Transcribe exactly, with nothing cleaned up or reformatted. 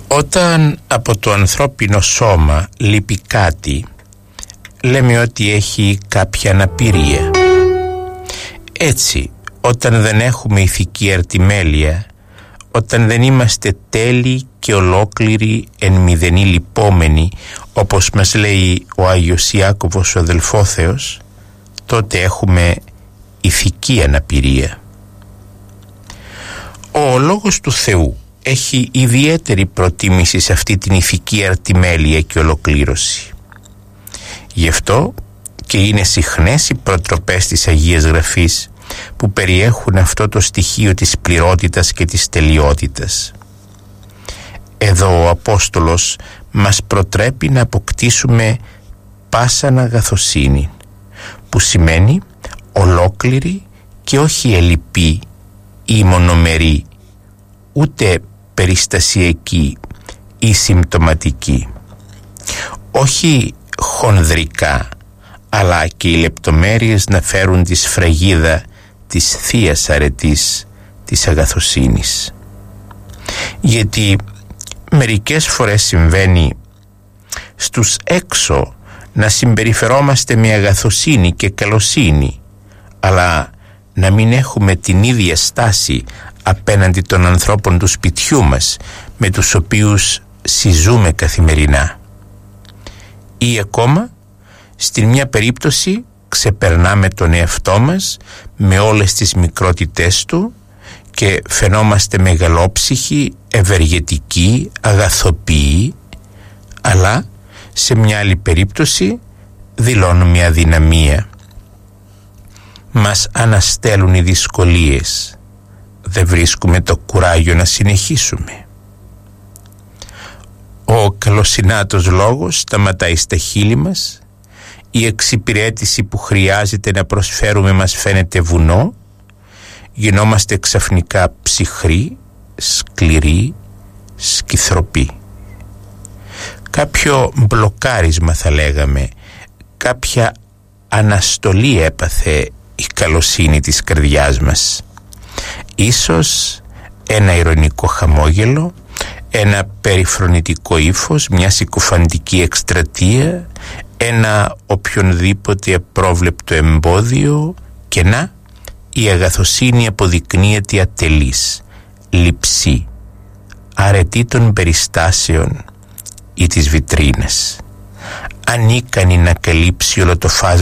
Όταν από το ανθρώπινο σώμα λείπει κάτι, λέμε ότι έχει κάποια αναπηρία. Έτσι, όταν δεν έχουμε ηθική αρτιμέλεια, όταν δεν είμαστε τέλειοι και ολόκληροι εν μηδενή λυπόμενοι, όπως μας λέει ο Άγιος Ιάκωβος ο Αδελφόθεος, τότε έχουμε ηθική αναπηρία. Ο Λόγος του Θεού έχει ιδιαίτερη προτίμηση σε αυτή την ηθική αρτιμέλεια και ολοκλήρωση. Γι' αυτό και είναι συχνές οι προτροπές της Αγίας Γραφής που περιέχουν αυτό το στοιχείο της πληρότητας και της τελειότητας. Εδώ ο Απόστολος μας προτρέπει να αποκτήσουμε πάσαν αγαθοσύνη, που σημαίνει ολόκληρη και όχι ελλειπή ή μονομερή, ούτε περιστασιακή ή συμπτωματική. Όχι χονδρικά, αλλά και οι λεπτομέρειες να φέρουν τη σφραγίδα της θείας αρετής της αγαθοσύνης. Γιατί μερικές φορές συμβαίνει στους έξω να συμπεριφερόμαστε με αγαθοσύνη και καλοσύνη, αλλά να μην έχουμε την ίδια στάση απέναντι των ανθρώπων του σπιτιού μας, με τους οποίους συζούμε καθημερινά. Ή ακόμα, στην μια περίπτωση ξεπερνάμε τον εαυτό μας με όλες τις μικρότητές του και φαινόμαστε μεγαλόψυχοι, ευεργετικοί, αγαθοποιοί, αλλά σε μια άλλη περίπτωση δηλώνουμε αδυναμία. Μας αναστέλουν οι δυσκολίες, δεν βρίσκουμε το κουράγιο να συνεχίσουμε. Ο καλοσυνάτος λόγος σταματάει στα χείλη μας, η εξυπηρέτηση που χρειάζεται να προσφέρουμε μας φαίνεται βουνό, γινόμαστε ξαφνικά ψυχροί, σκληροί, σκυθροποί. Κάποιο μπλοκάρισμα θα λέγαμε, κάποια αναστολή έπαθε η καλοσύνη της καρδιάς μας. Ίσως ένα ειρωνικό χαμόγελο, ένα περιφρονητικό ύφος, μια συκοφαντική εκστρατεία, ένα οποιονδήποτε απρόβλεπτο εμπόδιο, και να, η αγαθοσύνη αποδεικνύεται ατελής, λειψή, αρετή των περιστάσεων ή της βιτρίνας, ανίκανη να καλύψει όλο το φάσμα